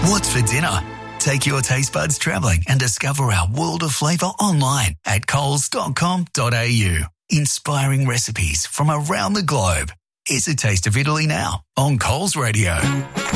What's for dinner? Take your taste buds travelling and discover our world of flavour online at coles.com.au. Inspiring recipes from around the globe. Here's a taste of Italy now on Coles Radio.